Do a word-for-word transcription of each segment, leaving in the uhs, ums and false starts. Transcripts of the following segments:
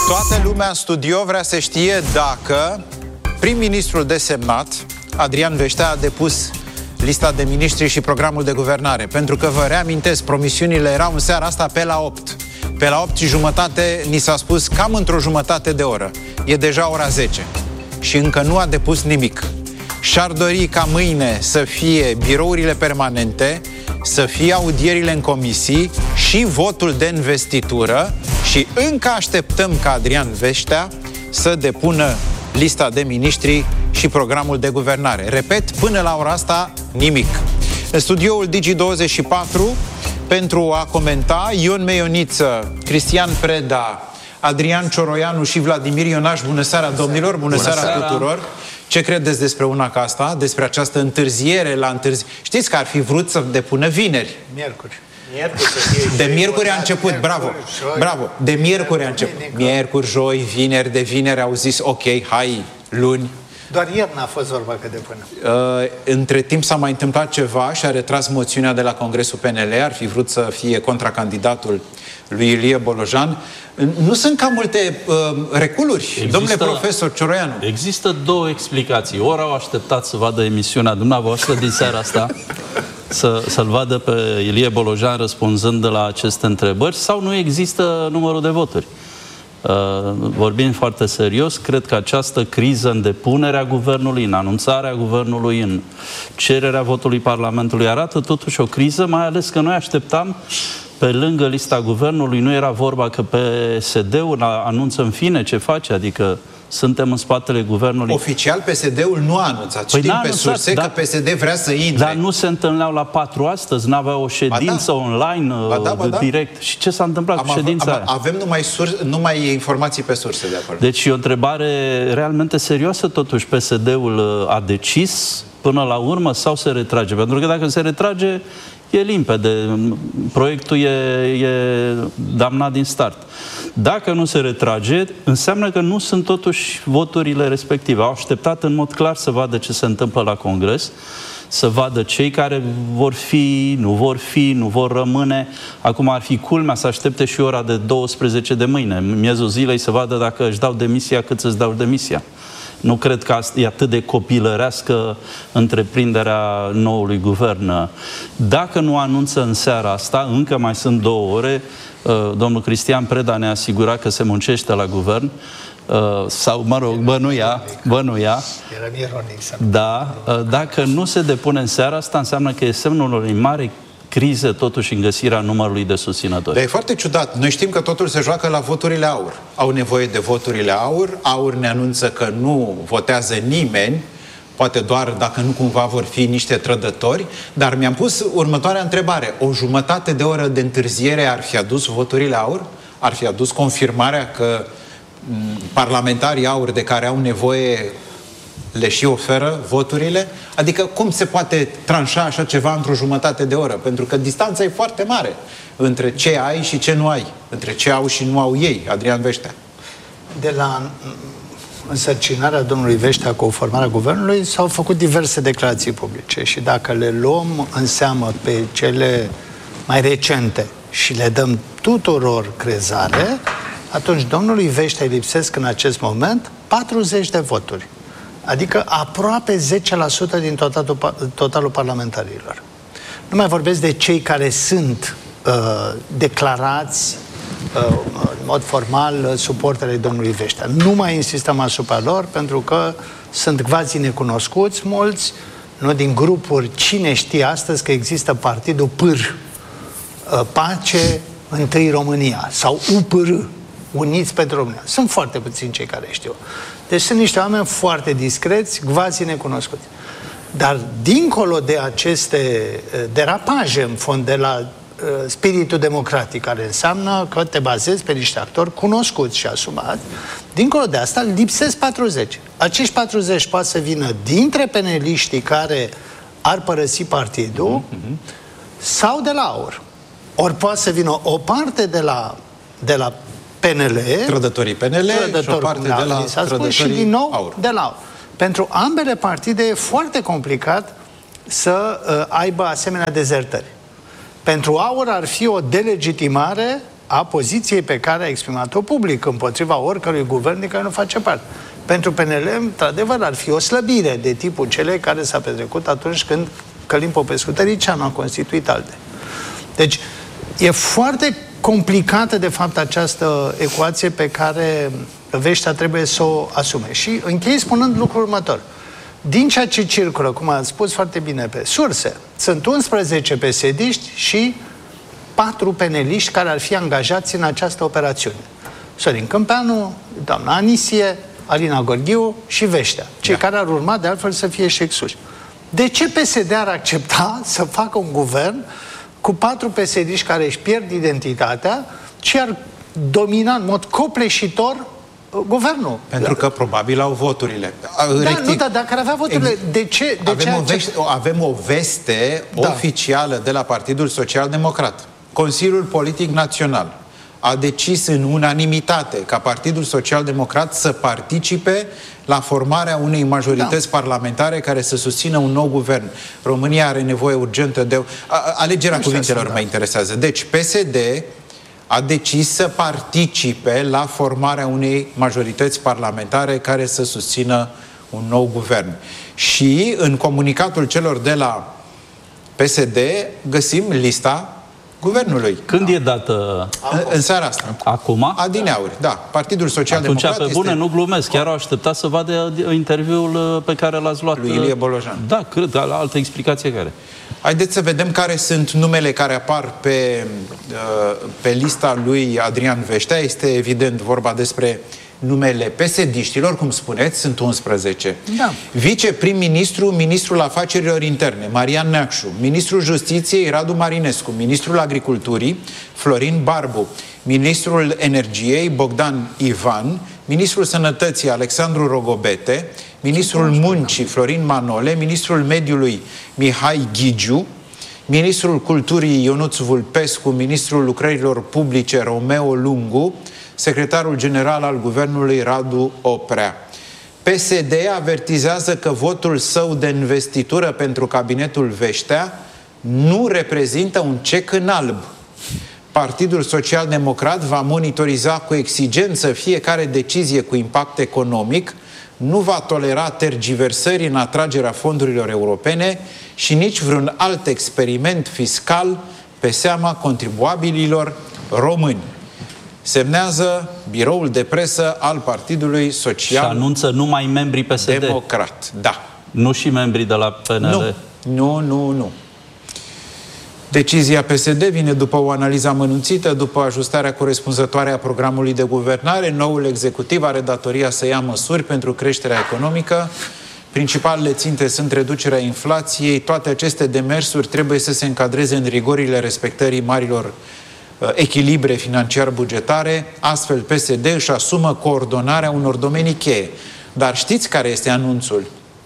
Toată lumea în studio vrea să știe dacă prim-ministrul desemnat, Adrian Veștea, a depus lista de miniștri și programul de guvernare. Pentru că, vă reamintesc, promisiunile erau în seara asta pe la opt. Pe la opt și jumătate ni s-a spus cam într-o jumătate de oră. E deja ora zece. Și încă nu a depus nimic. Și-ar dori ca mâine să fie birourile permanente, să fie audierile în comisii și votul de investitură și încă așteptăm ca Adrian Veștea să depună lista de miniștri și programul de guvernare. Repet, până la ora asta, nimic. În studioul Digi douăzeci și patru, pentru a comenta, Ion Meioniță, Cristian Preda, Adrian Cioroianu și Vladimir Ionaș. Bună seara, domnilor! Bună, Bună seara, seara tuturor! Ce credeți despre una ca asta? Despre această întârziere la întârziere? Știți că ar fi vrut să depună vineri. Miercuri. De miercuri a început, bravo, bravo, de miercuri a început. Miercuri, joi, vineri, de vineri au zis, ok, hai, luni. Doar ieri n-a fost vorba că depună. Uh, între timp s-a mai întâmplat ceva și a retras moțiunea de la Congresul P N L, ar fi vrut să fie contracandidatul lui Ilie Bolojan. Nu sunt cam multe uh, reculuri, există, domnule profesor Cioroianu? Există două explicații. Ori au așteptat să vadă emisiunea dumneavoastră din seara asta, să, să-l vadă pe Ilie Bolojan răspunzând de la aceste întrebări, sau nu există numărul de voturi. Uh, vorbind foarte serios, cred că această criză în depunerea guvernului, în anunțarea guvernului, în cererea votului Parlamentului arată totuși o criză, mai ales că noi așteptam pe lângă lista guvernului, nu era vorba că P S D-ul anunță în fine ce face, adică suntem în spatele guvernului. Oficial P S D-ul nu a anunțat. Păi știm pe surse da, că P S D vrea să intre. Dar nu se întâlneau la patru astăzi, n-aveau o ședință ba da. online ba da, ba da. direct. Și ce s-a întâmplat am cu ședința am, Avem numai, sur, numai informații pe surse de acolo. Deci e o întrebare realmente serioasă totuși. P S D-ul a decis până la urmă sau se retrage? Pentru că dacă se retrage, e limpede. Proiectul e, e damnat din start. Dacă nu se retrage, înseamnă că nu sunt totuși voturile respective. Au așteptat în mod clar să vadă ce se întâmplă la Congres, să vadă cei care vor fi, nu vor fi, nu vor rămâne. Acum ar fi culmea să aștepte și ora de douăsprezece de mâine, în miezul zilei, să vadă dacă își dau demisia, cât să-ți dau demisia. Nu cred că e atât de copilărească întreprinderea noului guvern. Dacă nu anunță în seara asta, încă mai sunt două ore, domnul Cristian Preda ne asigura că se muncește la guvern, sau, mă rog, bănuia, bănuia. Era ironic. Da, dacă nu se depune în seara asta, înseamnă că e semnul unei mari crize, totuși, în găsirea numărului de susținători. Dar e foarte ciudat. Noi știm că totul se joacă la voturile aur. Au nevoie de voturile aur. Aur ne anunță că nu votează nimeni, poate doar dacă nu cumva vor fi niște trădători. Dar mi-am pus următoarea întrebare. O jumătate de oră de întârziere ar fi adus voturile aur? Ar fi adus confirmarea că parlamentarii aur de care au nevoie le și oferă voturile? Adică cum se poate tranșa așa ceva într-o jumătate de oră? Pentru că distanța e foarte mare între ce ai și ce nu ai, între ce au și nu au ei. Adrian Veștea. De la însărcinarea domnului Veștea cu formarea guvernului s-au făcut diverse declarații publice și dacă le luăm în seamă pe cele mai recente și le dăm tuturor crezare, atunci domnului Veștea îi lipsesc în acest moment patruzeci de voturi. Adică aproape zece la sută din totalul, totalul parlamentarilor. Nu mai vorbesc de cei care sunt uh, declarați uh, în mod formal suporterii domnului Veștea. Nu mai insistăm asupra lor pentru că sunt quasi necunoscuți mulți, nu din grupuri. Cine știe astăzi că există partidul P R, uh, Pace Întâi România, sau U P R, Uniți pentru România. Sunt foarte puțini cei care știu. Deci sunt niște oameni foarte discreți, quasi necunoscuți. Dar dincolo de aceste derapaje, în fond, de la uh, spiritul democratic, care înseamnă că te bazezi pe niște actori cunoscuți și asumați, dincolo de asta lipsesc patruzeci. Acești patruzeci poate să vină dintre peneliștii care ar părăsi partidul mm-hmm. sau de la aur. Ori poate să vină o parte de la, de la P N L, trădătorii P N L și o parte de la trădătorii și din nou aur. de la aur. Pentru ambele partide e foarte complicat să uh, aibă asemenea dezertări. Pentru aur ar fi o delegitimare a poziției pe care a exprimat-o public împotriva oricărui guvern de care nu face parte. Pentru P N L, într-adevăr, ar fi o slăbire de tipul cele care s-a petrecut atunci când Călin Popescu-Tăricianu a constituit ALDE. Deci, e foarte complicată, de fapt, această ecuație pe care Veștea trebuie să o asume. Și închei spunând lucrul următor. Din ceea ce circulă, cum ați spus foarte bine pe surse, sunt unsprezece P S D-iști și patru peneliști care ar fi angajați în această operațiune. Sorin Câmpeanu, doamna Anisie, Alina Gorghiu și Veștea, cei da. care ar urma de altfel să fie și exuși. De ce P S D ar accepta să facă un guvern cu patru P S D-iști care își pierd identitatea și ar domina în mod copleșitor guvernul? Pentru că probabil au voturile. Da, Rectiv... nu, dar dacă ar avea voturile, de ce? De avem, ce o veste, avem o veste da. oficială de la Partidul Social Democrat. Consiliul Politic Național a decis în unanimitate ca Partidul Social Democrat să participe la formarea unei majorități da. parlamentare care să susțină un nou guvern. România are nevoie urgentă de... A, alegerea cuvintelor mă interesează. Deci P S D a decis să participe la formarea unei majorități parlamentare care să susțină un nou guvern. Și în comunicatul celor de la P S D găsim lista guvernului. Când da. e dată? În, în seara asta. Acum? Adineauri, da. Partidul Social Democrat Atunci, pe bune, este... nu glumesc. Chiar au așteptat să vadă interviul pe care l-ați luat. Lui Ilie Bolojan. Da, cred. La altă explicație care? Haideți să vedem care sunt numele care apar pe, pe lista lui Adrian Veștea. Este evident vorba despre numele P S D-știlor, cum spuneți, sunt unsprezece. Da. Viceprim-ministru, ministrul afacerilor interne, Marian Neacșu, ministrul justiției, Radu Marinescu, ministrul agriculturii, Florin Barbu, ministrul energiei, Bogdan Ivan, ministrul sănătății, Alexandru Rogobete, ministrul muncii, Florin Manole, ministrul mediului, Mihai Ghigiu, ministrul culturii, Ionuț Vulpescu, ministrul lucrărilor publice, Romeo Lungu, secretarul general al guvernului, Radu Oprea. P S D avertizează că votul său de investitură pentru cabinetul Veștea nu reprezintă un cec în alb. Partidul Social Democrat va monitoriza cu exigență fiecare decizie cu impact economic, nu va tolera tergiversări în atragerea fondurilor europene și nici vreun alt experiment fiscal pe seama contribuabililor români. Semnează biroul de presă al Partidului Social și anunță numai membrii P S D. Democrat. Da. Nu și membrii de la P N L. Nu, nu, nu. nu. Decizia P S D vine după o analiză amănunțită, după ajustarea corespunzătoare a programului de guvernare. Noul executiv are datoria să ia măsuri pentru creșterea economică. Principalele ținte sunt reducerea inflației. Toate aceste demersuri trebuie să se încadreze în rigorile respectării marilor echilibre financiar-bugetare. Astfel, P S D își asumă coordonarea unor domenii cheie. Dar știți care este anunțul?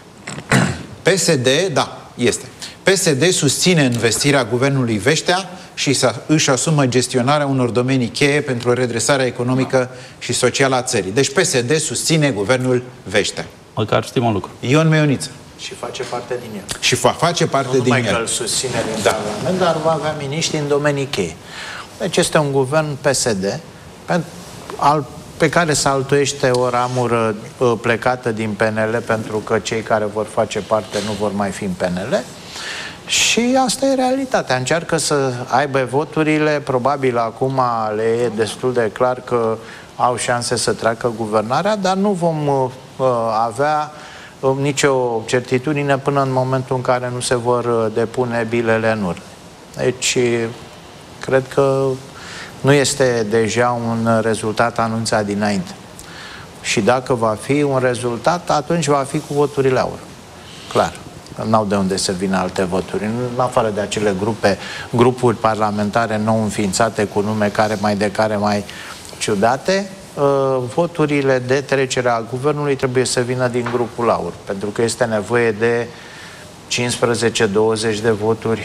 P S D, da, este. P S D susține investirea guvernului Veștea și își asumă gestionarea unor domenii cheie pentru redresarea economică și socială a țării. Deci P S D susține guvernul Veștea. Măcar știm un lucru. Ion Meioniță. Și face parte din el. Și fa face parte nu din el. Nu numai că îl susține din da. Parlament, dar va avea miniștri în domenii cheie. Deci este un guvern P S D pe, al, pe care se altuiește o ramură uh, plecată din P N L, pentru că cei care vor face parte nu vor mai fi în P N L. Și asta e realitatea. Încearcă să aibă voturile, probabil acum le e destul de clar că au șanse să treacă guvernarea, dar nu vom uh, avea uh, nicio certitudine până în momentul în care nu se vor uh, depune bilele în urne. Deci, cred că nu este deja un rezultat anunțat dinainte. Și dacă va fi un rezultat, atunci va fi cu voturile aur. Clar. N-au de unde să vină alte voturi. În afară de acele grupe, grupuri parlamentare nou înființate cu nume care mai de care mai ciudate, voturile de trecere a guvernului trebuie să vină din grupul aur. Pentru că este nevoie de cincisprezece douăzeci de voturi.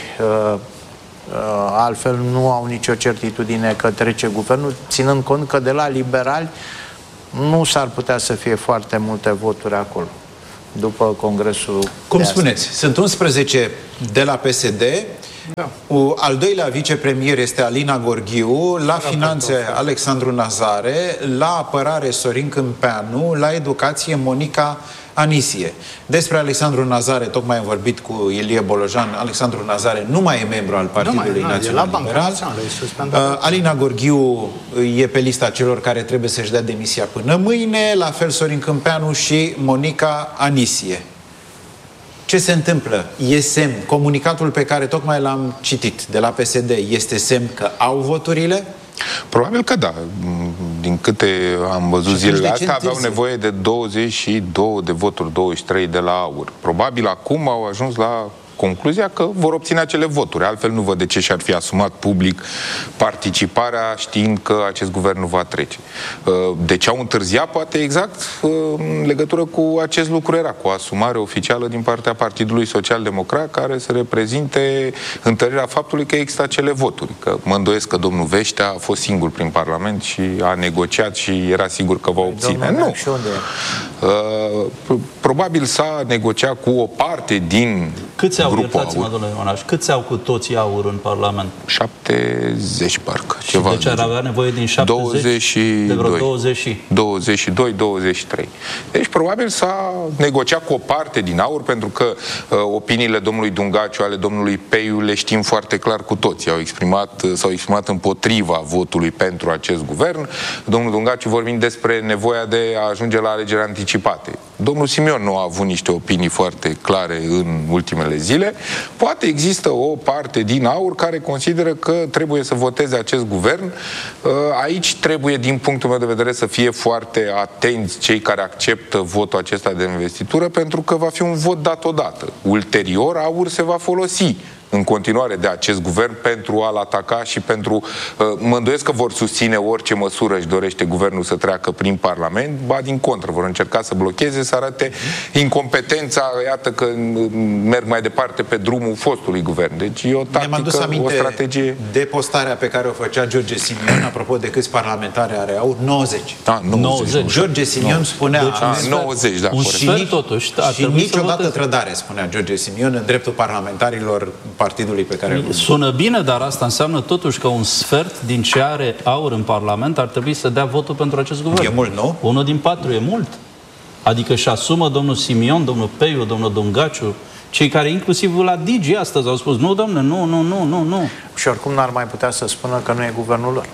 Altfel nu au nicio certitudine că trece guvernul, ținând cont că de la liberali nu s-ar putea să fie foarte multe voturi acolo după congresul. Cum spuneți, sunt unsprezece de la P S D, Da. Al doilea vicepremier este Alina Gorghiu, la finanțe Alexandru Nazare, la apărare Sorin Câmpeanu, la educație Monica Anisie. Despre Alexandru Nazare, tocmai am vorbit cu Ilie Bolojan. Alexandru Nazare nu mai e membru al Partidului nu, Național Liberal. Uh, Alina Gorghiu e pe lista celor care trebuie să-și dea demisia până mâine, la fel Sorin Câmpeanu și Monica Anisie. Ce se întâmplă? E semn. Comunicatul pe care tocmai l-am citit de la P S D este semn că au voturile? Probabil că da. Din câte am văzut zilele astea, aveau nevoie de douăzeci și două de voturi, douăzeci și trei de la AUR. Probabil acum au ajuns la concluzia că vor obține acele voturi. Altfel nu văd de ce și-ar fi asumat public participarea știind că acest guvern nu va trece. De ce au întârziat? Poate exact în legătură cu acest lucru era, cu o asumare oficială din partea Partidului Social-Democrat care să reprezinte întărirea faptului că există acele voturi. Că mă îndoiesc că domnul Veștea a fost singur prin Parlament și a negociat și era sigur că va obține. Nu. Probabil s-a negociat cu o parte din Câți au, iertați-mă, domnule Ionaș, câți au cu toții AUR în Parlament? șaptezeci, parcă. Și ceva deci ar avea nevoie din șaptezeci? douăzeci și doi. De vreo douăzeci. douăzeci și doi douăzeci și trei. Deci probabil s-a negociat cu o parte din AUR, pentru că uh, opiniile domnului Dungaciu, ale domnului Peiu, le știm foarte clar cu toții. Au exprimat, s-au exprimat împotriva votului pentru acest guvern. Domnul Dungaciu vorbind despre nevoia de a ajunge la alegeri anticipate. Domnul Simion nu a avut niște opinii foarte clare în ultimele zile. Poate există o parte din AUR care consideră că trebuie să voteze acest guvern. Aici trebuie, din punctul meu de vedere, să fie foarte atenți cei care acceptă votul acesta de investitură, pentru că va fi un vot dat odată. Ulterior, AUR se va folosi în continuare de acest guvern pentru a-l ataca și pentru... Mă îndoiesc că vor susține orice măsură își dorește guvernul să treacă prin Parlament, ba din contră, vor încerca să blocheze, să arate incompetența, iată că merg mai departe pe drumul fostului guvern. Deci e o tactică, o strategie... de postarea pe care o făcea George Simion, apropo de câți parlamentari are AUR, nouăzeci. A, nouăzeci. George Simion spunea... Deci, a, nouăzeci, da. Un sfert, totuși. Și niciodată trădare, spunea George Simion, în dreptul parlamentarilor partidului pe care... Sună bine, dar asta înseamnă totuși că un sfert din ce are AUR în Parlament ar trebui să dea votul pentru acest guvern. E mult, nu? Unul din patru e mult. Adică își asumă domnul Simion, domnul Peiu, domnul Dungaciu, cei care inclusiv la Digi astăzi au spus, nu, domnule, nu, nu, nu, nu, nu. Și oricum n-ar mai putea să spună că nu e guvernul lor.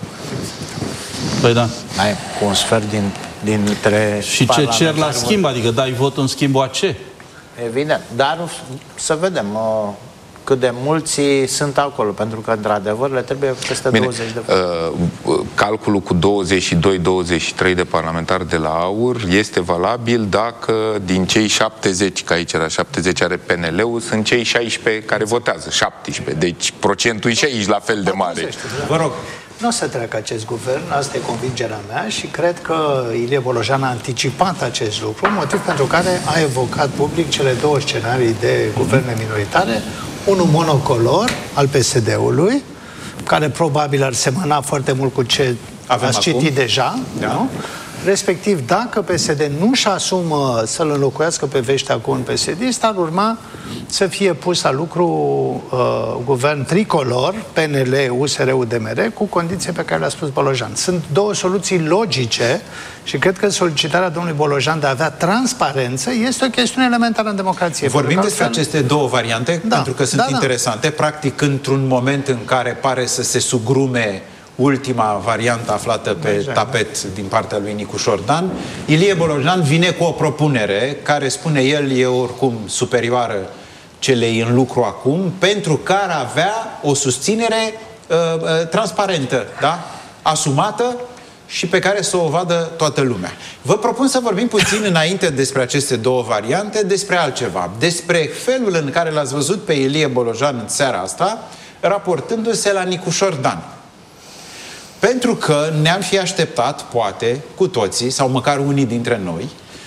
Păi da. Ai, cu un sfert din, dintre... Și ce cer la schimb? Adică dai votul în schimbul a ce? Evident, dar să vedem uh, cât de mulți sunt acolo, pentru că, într-adevăr, le trebuie peste Bine, douăzeci de voturi. Uh, calculul cu douăzeci și doi douăzeci și trei de parlamentari de la AUR este valabil dacă din cei șaptezeci, că aici era șaptezeci are P N L-ul, sunt cei șaisprezece care votează, șaptesprezece. Deci procentul e și aici la fel de mare. Vă rog. Nu o să treacă acest guvern, asta e convingerea mea și cred că Ilie Bolojan a anticipat acest lucru, motiv pentru care a evocat public cele două scenarii de guverne minoritare, unul monocolor al P S D-ului, care probabil ar semăna foarte mult cu ce Avem ați acum. citit deja, da. Nu? Respectiv, dacă P S D nu-și asumă să-l înlocuiască pe Veștea cu un P S D-ist, ar urma să fie pus la lucru uh, guvern tricolor, P N L, U S R, U D M R, cu condiții pe care le-a spus Bolojan. Sunt două soluții logice și cred că solicitarea domnului Bolojan de a avea transparență este o chestiune elementară în democrație. Vorbim despre aceste două variante, da, pentru că sunt da, da. interesante. Practic, într-un moment în care pare să se sugrume ultima variantă aflată pe exact, tapet din partea lui Nicu Șordan, Ilie Bolojan vine cu o propunere care, spune el, e oricum superioară celei în lucru acum, pentru că ar avea o susținere uh, uh, transparentă, da? Asumată și pe care să o vadă toată lumea. Vă propun să vorbim puțin înainte despre aceste două variante, despre altceva, despre felul în care l-ați văzut pe Ilie Bolojan în seara asta, raportându-se la Nicu Șordan. Pentru că ne-am fi așteptat, poate, cu toții, sau măcar unii dintre noi,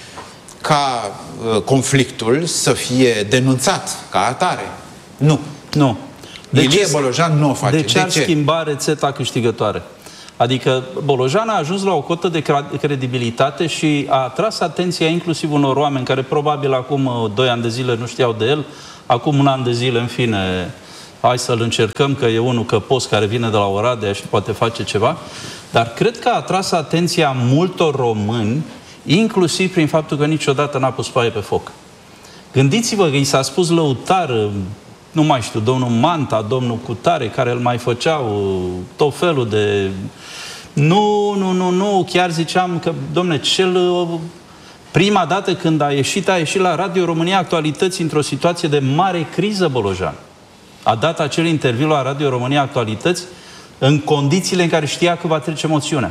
ca uh, conflictul să fie denunțat ca atare. Nu. Nu. De Ilie ce, Bolojan nu o face. De ce de ar ce? schimba rețeta câștigătoare? Adică Bolojan a ajuns la o cotă de credibilitate și a atras atenția inclusiv unor oameni care probabil acum doi ani de zile nu știau de el, acum un an de zile, în fine, hai să-l încercăm, că e unul căpos care vine de la Oradea și poate face ceva, dar cred că a atras atenția multor români, inclusiv prin faptul că niciodată n-a pus paie pe foc. Gândiți-vă că i s-a spus lăutar, nu mai știu, domnul Manta, domnul Cutare, care îl mai făceau tot felul de... Nu, nu, nu, nu, chiar ziceam că, domne, cel... Prima dată când a ieșit, a ieșit la Radio România Actualități într-o situație de mare criză, Bolojan. A dat acel interviu la Radio România Actualități în condițiile în care știa că va trece moțiunea.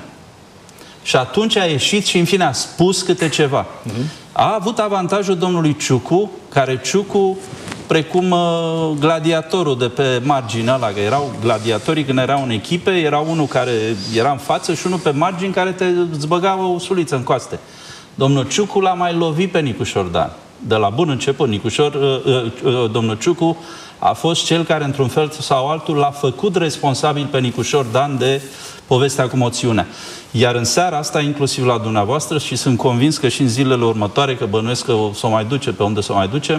Și atunci a ieșit și, în fine, a spus câte ceva. Uh-huh. A avut avantajul domnului Ciucu, care Ciucu, precum uh, gladiatorul de pe marginea ăla, că erau gladiatorii când erau în echipe, era unul care era în față și unul pe margini care te îți băga o suliță în coaste. Domnul Ciucu l-a mai lovit pe Nicușor Dan. De la bun început, Nicușor, uh, uh, uh, domnul Ciucu a fost cel care, într-un fel sau altul, l-a făcut responsabil pe Nicușor Dan de povestea cu moțiunea. Iar în seara asta, inclusiv la dumneavoastră, și sunt convins că și în zilele următoare, că bănuiesc că o să o mai duce pe unde să o mai duce,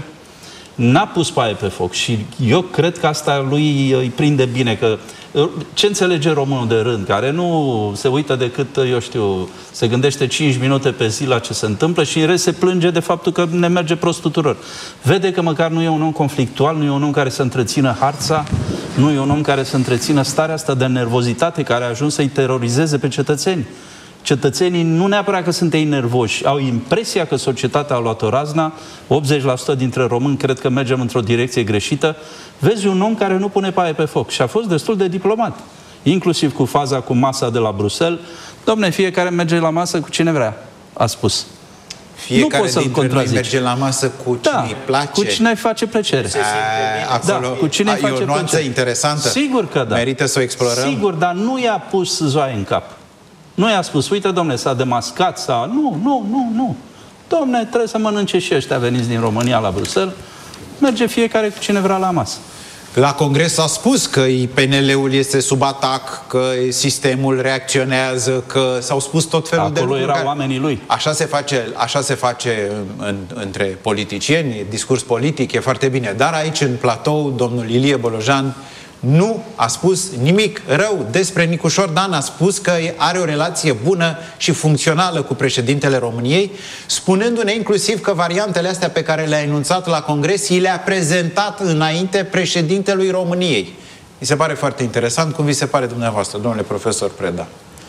n-a pus paie pe foc. Și eu cred că asta lui îi prinde bine, că ce înțelege românul de rând, care nu se uită decât, eu știu, se gândește cinci minute pe zi la ce se întâmplă și în rest se plânge de faptul că ne merge prost tuturor. Vede că măcar nu e un om conflictual, nu e un om care să întrețină harța, nu e un om care să întrețină starea asta de nervozitate care a ajuns să-i terorizeze pe cetățeni. Cetățenii nu neapărat că sunt ei nervoși, au impresia că societatea a luat o razna, optzeci la sută dintre români cred că mergem într-o direcție greșită. Vezi un om care nu pune paie pe foc și a fost destul de diplomat, inclusiv cu faza cu masa de la Bruxelles. Dom'le, fiecare merge la masă cu cine vrea, a spus. Fiecare nu dintre noi merge la masă cu cine da, îi place. cu cine îi face plăcere. A, acolo, da, cu cine îi face e o nuanță plăcere. interesantă. Sigur că da. Merită să o explorăm. Sigur, dar nu i-a pus zoaie în cap. Nu i-a spus, uite, domne, s-a demascat, s-a... Nu, nu, nu, nu. Domne, trebuie să mănânce și ăștia veniți din România la Bruxelles. Merge fiecare cu cine vrea la masă. La Congres s-a spus că P N L-ul este sub atac, că sistemul reacționează, că s-au spus tot felul Acolo de lucruri. erau care... oamenii lui. Așa se face, așa se face în, între politicieni, discurs politic, e foarte bine. Dar aici, în platou, domnul Ilie Bolojan nu a spus nimic rău despre Nicușor Dan, a spus că are o relație bună și funcțională cu președintele României, spunându-ne inclusiv că variantele astea pe care le-a enunțat la Congres i le-a prezentat înainte președintelui României. Mi se pare foarte interesant. Cum vi se pare dumneavoastră, domnule profesor Preda?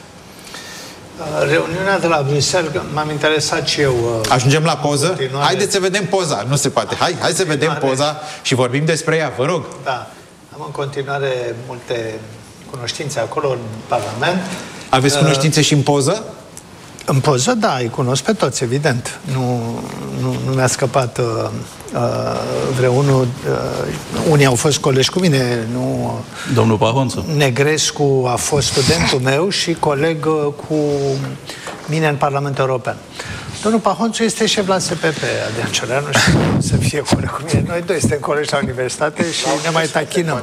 Reuniunea de la Bruxelles, m-am interesat și eu. Ajungem la poză? Continuare. Haideți să vedem poza, nu se poate. Hai, hai să vedem poza și vorbim despre ea, vă rog. Da. Am în continuare multe cunoștințe acolo în Parlament. Aveți cunoștințe uh, și în poză? În poză, da, îi cunosc pe toți, evident. Nu, nu, nu mi-a scăpat uh, uh, vreunul. Uh, unii au fost colegi cu mine. Nu, Domnul Pahonțu. Negrescu a fost studentul meu și coleg uh, cu mine în Parlamentul European. Domnul Pahonțu este șef la S P P, Adrian Cioreanu, și să fie coleg cu mine. Noi doi suntem colegi la universitate și ne mai tachinăm.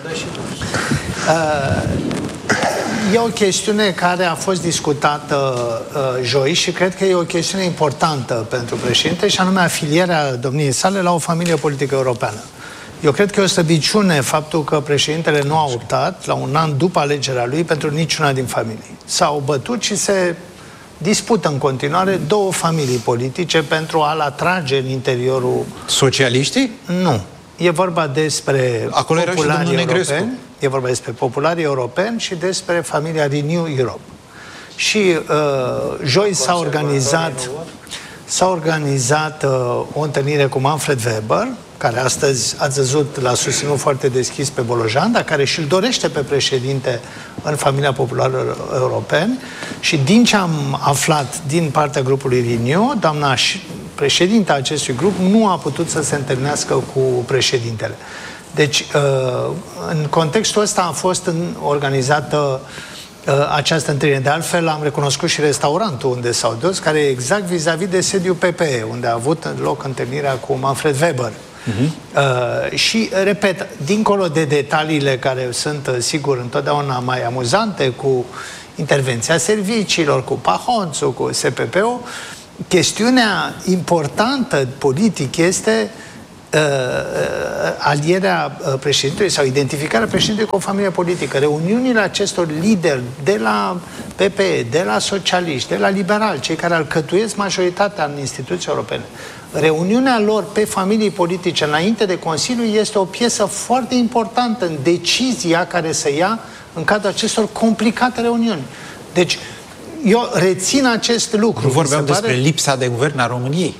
E o chestiune care a fost discutată uh, joi și cred că e o chestiune importantă pentru președinte, și anume afilierea domniei sale la o familie politică europeană. Eu cred că e o slăbiciune faptul că președintele nu a optat, la un an după alegerea lui, pentru niciuna din familii. S-au bătut și se dispută în continuare două familii politice pentru a-l atrage în interiorul... Socialiștii? Nu. E vorba despre Acolo popularii europeni, e vorba despre popularii europeni și despre familia Renew Europe. Și uh, joi s-a organizat, s-a organizat uh, o întâlnire cu Manfred Weber, care astăzi, ați văzut, l-a susținut foarte deschis pe Bolojan, dar care și-l dorește pe președinte în familia populară europeni. Și din ce am aflat din partea grupului Renew, doamna președinta acestui grup nu a putut să se întâlnească cu președintele. Deci, în contextul ăsta a fost organizată această întâlnire. De altfel, am recunoscut și restaurantul unde s-au dus, care e exact vis-a-vis de sediul P P E, unde a avut loc întâlnirea cu Manfred Weber. Uh-huh. Uh, și, repet, dincolo de detaliile care sunt, sigur, întotdeauna mai amuzante, cu intervenția serviciilor, cu Pahonțu, cu S P P-ul, chestiunea importantă politic este uh, alierea președintelui sau identificarea președintelui cu o familie politică. Reuniunile acestor lideri de la P P E, de la socialiști, de la liberali, cei care alcătuiesc majoritatea în instituții europene, reuniunea lor pe familii politice înainte de Consiliu este o piesă foarte importantă în decizia care se ia în cadrul acestor complicate reuniuni. Deci, eu rețin acest lucru. Nu vorbeam pare... despre lipsa de guvern a României.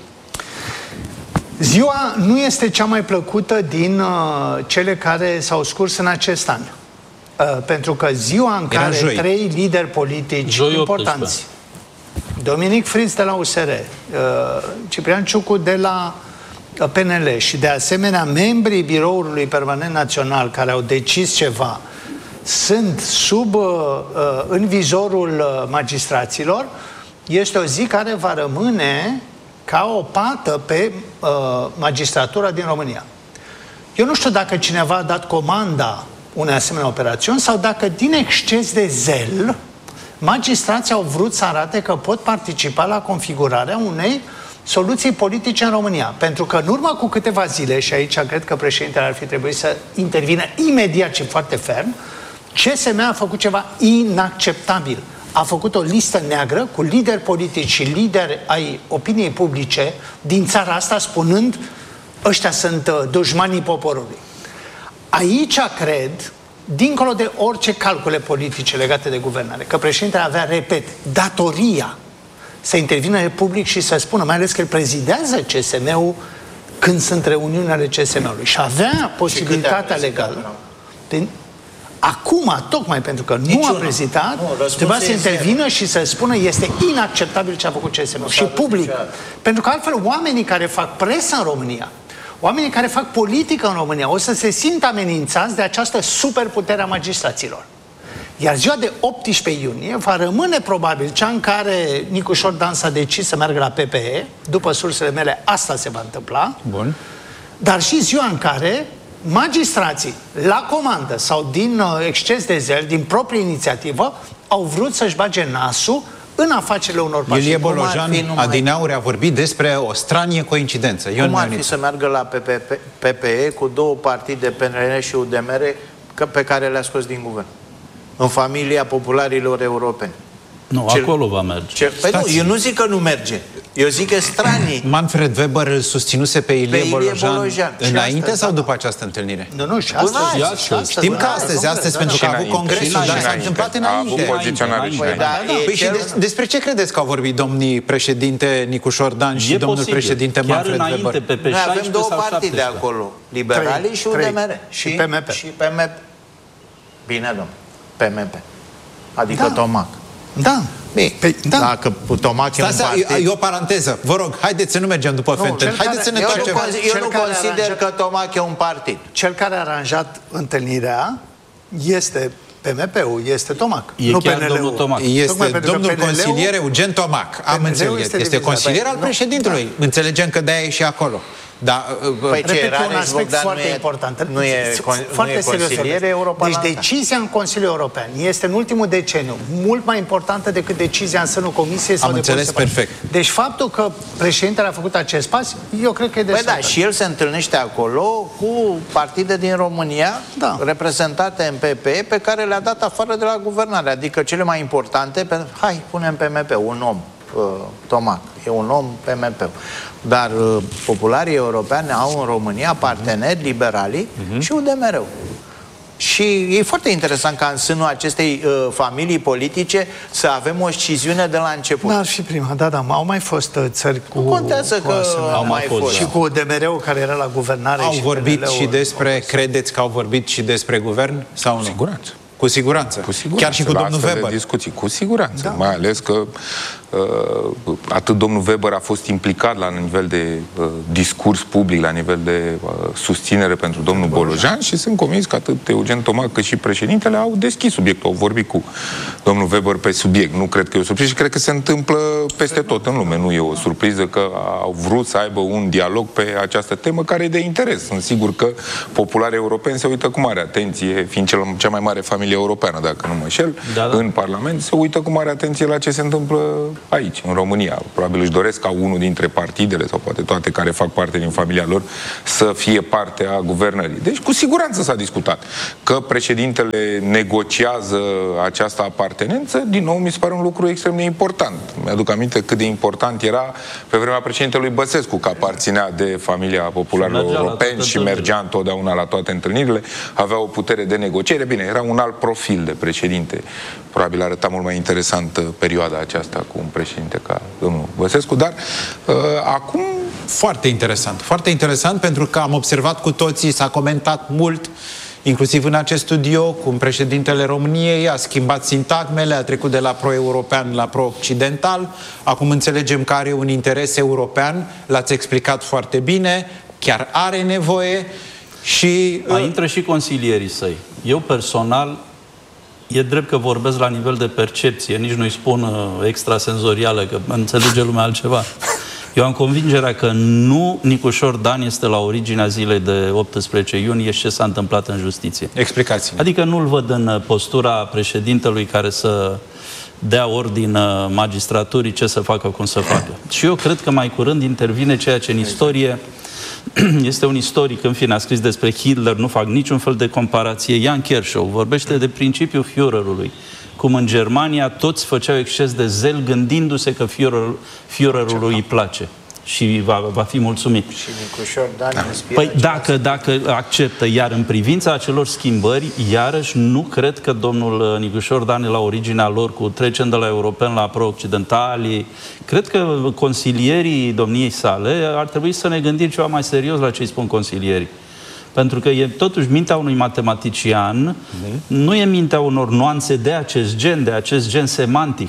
Ziua nu este cea mai plăcută din uh, cele care s-au scurs în acest an. Uh, pentru că ziua în Era care joi. trei lideri politici Joi importanți, Dominic Fritz de la U S R, uh, Ciprian Ciucu de la P N L și de asemenea membrii Biroului Permanent Național care au decis ceva, sunt sub, uh, în vizorul uh, magistraților, este o zi care va rămâne ca o pată pe uh, magistratura din România. Eu nu știu dacă cineva a dat comanda unei asemenea operațiuni sau dacă din exces de zel magistrații au vrut să arate că pot participa la configurarea unei soluții politice în România. Pentru că în urmă cu câteva zile, și aici cred că președintele ar fi trebuit să intervină imediat și foarte ferm, C S M a făcut ceva inacceptabil. A făcut o listă neagră cu lideri politici și lideri ai opiniei publice din țara asta spunând ăștia sunt uh, dușmanii poporului. Aici cred, dincolo de orice calcule politice legate de guvernare, că președintele avea, repet, datoria să intervină în public și să spună, mai ales că îl prezidează C S M-ul când sunt reuniunile C S M-ului și avea posibilitatea legală. Din, acum, tocmai pentru că nu a prezidat, trebuia să intervină și să spună este inacceptabil ce a făcut C S M-ul și public. Pentru că altfel oamenii care fac presă în România, oamenii care fac politică în România o să se simtă amenințați de această superputere a magistraților. Iar ziua de optsprezece iunie va rămâne probabil cea în care Nicușor Dan s-a decis să meargă la P P E, după sursele mele asta se va întâmpla. Bun. Dar și ziua în care magistrații, la comandă sau din uh, exces de zel, din proprie inițiativă, au vrut să-și bage nasul în afacerile unor pași. Ilie Bolojan, adineauri, a vorbit despre o stranie coincidență. Cum Ion ar fi să meargă la P P E cu două partide, P N L și U D M R, pe care le-a scos din guvern? În familia popularilor europeni. Nu, Cel... acolo va merge. Cel... Păi nu, eu nu zic că nu merge. Eu zic că stranii. Manfred Weber îl susținuse pe Ilie, pe Ilie Bolojan, Bolojan înainte astăzi, sau da, după această întâlnire? Nu, nu, și astăzi. Și astăzi. Știm că astăzi, astăzi, pentru că a avut congresul, dar s-a întâmplat înainte. A avut poziționare și înainte. Păi și despre ce credeți că au vorbit domnii președinte Nicușor Dan și domnul președinte Manfred Weber? Noi avem două partide acolo, liberalii și U D M R. Și P M P. Și P M P. Bine, domnule. P M P. Adică Tomac. Da. Bine, păi, da. Dacă Tomac e un partid... E o paranteză. Vă rog, haideți să nu mergem după Fenton. Haideți să ne întoarcem. Eu nu consider că Tomac e un partid. Cel care a aranjat întâlnirea este P M P-ul, este Tomac. E nu chiar P N L-ul. domnul Tomac. Este domnul consilier Eugen Tomac. Am înțeles. Este, este consilier al președintelui. Da. Înțelegem că de-aia e și acolo. Da, păi ce, repet, un aspect Bogdan foarte nu e, important. Nu e, foarte nu e serios. consilier europarlamentar. Deci decizia în Consiliul European este în ultimul deceniu mult mai importantă decât decizia în sânul Comisiei sau Am de înțeles perfect. Deci faptul că președintele a făcut acest pas, eu cred că e de Păi da, și el se întâlnește acolo cu partide din România, da, reprezentate în P P E, pe care le-a dat afară de la guvernare. Adică cele mai importante, pe... hai, punem P M P, un om, uh, Tomac, e un om P M P. Dar uh, popularii europeni au în România parteneri liberali uh-huh. și U D M R-ul. Și e foarte interesant ca în sânul acestei uh, familii politice să avem o sciziune de la început. N-ar fi prima, da, da, au mai fost uh, țări cu... Nu contează cu că au mai fost. fost. Și cu U D M R-ul care era la guvernare. Au și vorbit și despre, credeți că au vorbit și despre guvern sau nu? Siguranță. Cu siguranță. Cu siguranță. Chiar și cu la domnul Weber. De discuții. Cu siguranță. Da. Mai ales că uh, atât domnul Weber a fost implicat la nivel de uh, discurs public, la nivel de uh, susținere pentru domnul Bolojan și sunt convins că atât Eugen Tomac cât și președintele au deschis subiectul, au vorbit cu domnul Weber pe subiect. Nu cred că e o surpriză și cred că se întâmplă peste tot în lume. Nu e o surpriză că au vrut să aibă un dialog pe această temă care e de interes. Sunt sigur că popularii europeni se uită cu mare atenție, fiind cea mai mare familie familia europeană, dacă nu mă înșel, da, da. în Parlament, se uită cu mare atenție la ce se întâmplă aici, în România. Probabil își doresc ca unul dintre partidele, sau poate toate care fac parte din familia lor, să fie parte a guvernării. Deci, cu siguranță s-a discutat. Că președintele negociază această apartenență, din nou mi se pare un lucru extrem de important. Mi-aduc aminte cât de important era pe vremea președintelui Băsescu, că aparținea de familia popularilor europeni și mergea întotdeauna la toate întâlnirile, avea o putere de negociere. Bine, era un alt profil de președinte. Probabil arăta mult mai interesant perioada aceasta cu un președinte ca domnul Băsescu, dar uh, acum... Foarte interesant. Foarte interesant pentru că am observat cu toții, s-a comentat mult, inclusiv în acest studio, cum președintele României a schimbat sintagmele, a trecut de la pro-european la pro-occidental. Acum înțelegem că are un interes european, l-ați explicat foarte bine, chiar are nevoie și... Mai intră și consilierii săi. Eu personal, e drept că vorbesc la nivel de percepție, nici nu-i spun uh, extrasenzorială, că înțelege lumea altceva. Eu am convingerea că nu Nicușor Dan este la originea zilei de optsprezece iunie și ce s-a întâmplat în justiție. Explicați-mi. Adică nu-l văd în postura președintelui care să dea ordin magistraturii ce să facă, cum să facă. Și eu cred că mai curând intervine ceea ce în istorie este un istoric, în fine, a scris despre Hitler, nu fac niciun fel de comparație. Jan Kershaw vorbește de principiul Führerului, cum în Germania toți făceau exces de zel gândindu-se că Führer, Führerului îi place și va, va fi mulțumit. Și Nicușor Dan inspiră. Păi dacă, dacă acceptă, iar în privința acelor schimbări, iarăși nu cred că domnul Nicușor Dan e la originea lor, cu trecem de la europeni la pro-occidentali. Cred că consilierii domniei sale ar trebui să ne gândim ceva mai serios la ce îi spun consilierii. Pentru că e totuși mintea unui matematician, mm-hmm. nu e mintea unor nuanțe de acest gen, de acest gen semantic.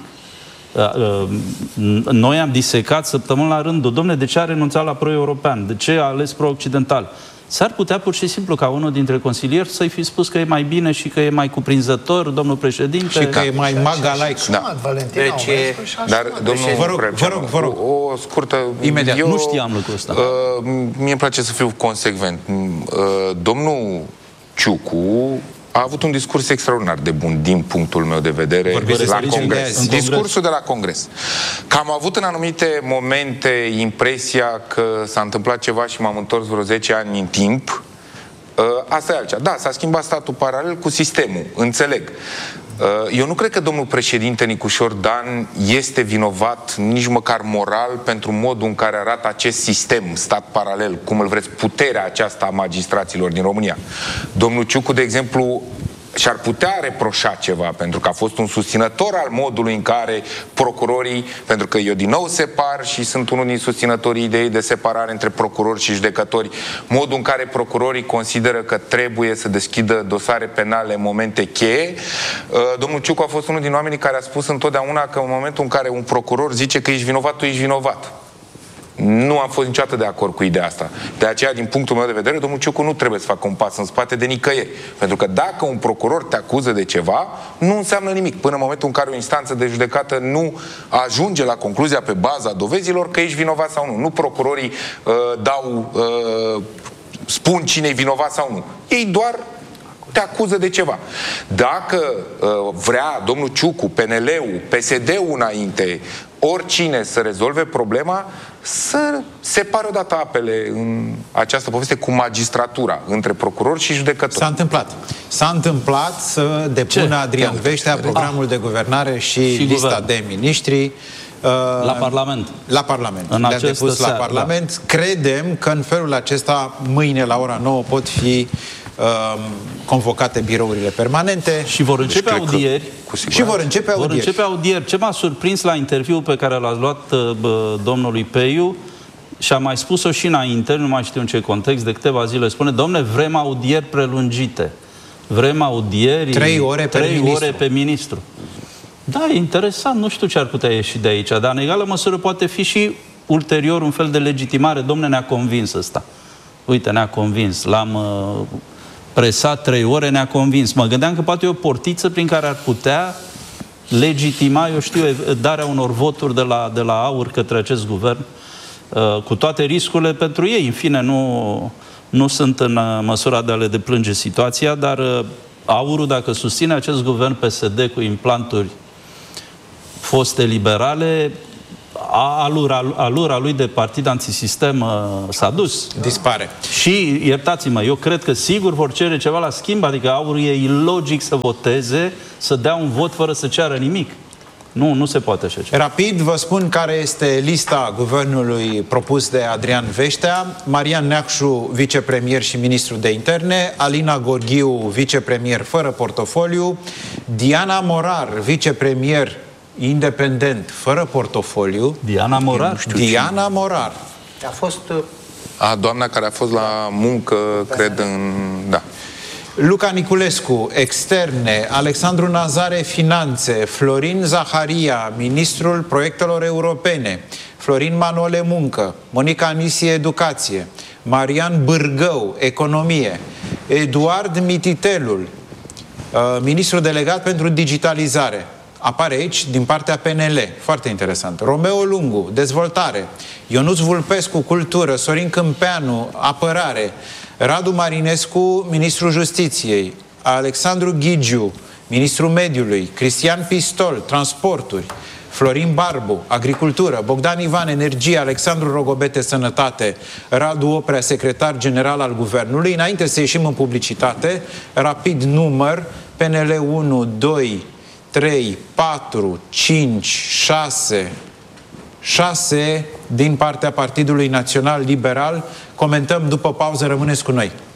Noi am disecat săptămâni la rândul, dom'le, de ce a renunțat la pro-european? De ce a ales pro-occidental? S-ar putea pur și simplu ca unul dintre consilieri să-i fi spus că e mai bine și că e mai cuprinzător, domnul președinte. Și că e mai maga-like. Da. Deci, dar, domnul, vă rog, vă rog, vă rog. O, o scurtă... Imediat. Eu, nu știam lucrul ăsta. Uh, mie îmi place să fiu consecvent. Uh, domnul Ciucu a avut un discurs extraordinar de bun, din punctul meu de vedere, Vorbiți la de Congres. în Discursul Congres. de la Congres. Că am avut în anumite momente impresia că s-a întâmplat ceva și m-am întors vreo zece ani în timp. Asta e altceva. Da, s-a schimbat statul paralel cu sistemul, înțeleg. Eu nu cred că domnul președinte Nicușor Dan este vinovat nici măcar moral pentru modul în care arată acest sistem, stat paralel, cum îl vreți, puterea aceasta a magistraților din România. Domnul Ciucu, de exemplu, și-ar putea reproșa ceva, pentru că a fost un susținător al modului în care procurorii, pentru că eu din nou separ și sunt unul din susținătorii ideii de separare între procurori și judecători, modul în care procurorii consideră că trebuie să deschidă dosare penale în momente cheie. Domnul Ciucu a fost unul din oamenii care a spus întotdeauna că în momentul în care un procuror zice că ești vinovat, tu ești vinovat. Nu am fost niciodată de acord cu ideea asta. De aceea, din punctul meu de vedere, domnul Ciucu nu trebuie să facă un pas în spate de nicăieri. Pentru că dacă un procuror te acuză de ceva, nu înseamnă nimic. Până în momentul în care o instanță de judecată nu ajunge la concluzia pe baza dovezilor că ești vinovat sau nu. Nu procurorii uh, dau, uh, spun cine e vinovat sau nu. Ei doar te acuză de ceva. Dacă uh, vrea domnul Ciucu, P N L-ul, P S D-ul înainte, oricine să rezolve problema, să separe odată apele în această poveste cu magistratura, între procurori și judecători. S-a întâmplat. S-a întâmplat să depună Ce? Adrian Veștea programul de guvernare și, și lista guvern. de miniștri uh, la Parlament. La Parlament. În Le-a depus la seară, Parlament. Da. Credem că în felul acesta, mâine la ora nouă, pot fi uh, convocate birourile permanente. Și vor începe deci, audieri. Și vor începe audieri. Vor începe audieri. Ce m-a surprins la interviul pe care l-ați luat bă, domnului Peiu, și am mai spus-o și înainte, nu mai știu în ce context, de câteva zile, spune, domne, vrem audieri prelungite. Vrem audieri... Trei ore pe trei ministru. ore pe ministru. Da, e interesant, nu știu ce ar putea ieși de aici, dar în egală măsură poate fi și ulterior un fel de legitimare. Domne, ne-a convins ăsta. Uite, ne-a convins. L-am... Uh, presat trei ore, ne-a convins. Mă gândeam că poate e o portiță prin care ar putea legitima, eu știu, darea unor voturi de la, de la AUR către acest guvern, uh, cu toate riscurile pentru ei. În fine, nu, nu sunt în măsura de a le deplânge situația, dar uh, Aurul, dacă susține acest guvern P S D cu implanturi foste liberale, alura, alura lui de partid antisistem s-a dus. Dispare. Și, iertați-mă, eu cred că sigur vor cere ceva la schimb, adică Aurul e ilogic să voteze, să dea un vot fără să ceară nimic. Nu, nu se poate așa ceva. Rapid vă spun care este lista guvernului propus de Adrian Veștea. Marian Neacșu, vicepremier și ministru de interne, Alina Gorghiu, vicepremier fără portofoliu, Diana Morar, vicepremier independent fără portofoliu. Diana Morar? Diana Morar. A fost... A, doamna care a fost la muncă, cred, în... Da. Luca Niculescu, externe, Alexandru Nazare, finanțe, Florin Zaharia, ministrul proiectelor europene, Florin Manole, muncă, Monica Anisie, educație, Marian Bârgău, economie, Eduard Mititelul, ministrul delegat pentru digitalizare. Apare aici din partea P N L, foarte interesant. Romeo Lungu, dezvoltare, Ionuț Vulpescu, cultură, Sorin Câmpeanu, apărare, Radu Marinescu, ministrul justiției, Alexandru Ghigiu, ministrul mediului, Cristian Pistol, transporturi, Florin Barbu, agricultură, Bogdan Ivan, energie, Alexandru Rogobete, sănătate, Radu Oprea, secretar general al guvernului. Înainte să ieșim în publicitate, rapid număr, P N L unu, doi, trei, patru, cinci, șase, șase din partea Partidului Național Liberal. Comentăm după pauză, rămâneți cu noi.